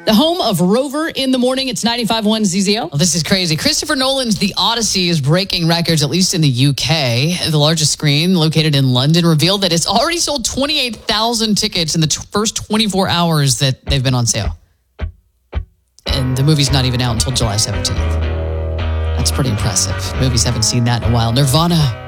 The home of Rover in the Morning. It's 95.1 ZZO. Well, this is crazy. Christopher Nolan's The Odyssey is breaking records, at least in the UK. The largest screen, located in London, revealed that it's already sold 28,000 tickets in the first 24 hours that they've been on sale. And the movie's not even out until July 17th. That's pretty impressive. Movies haven't seen that in a while. Nirvana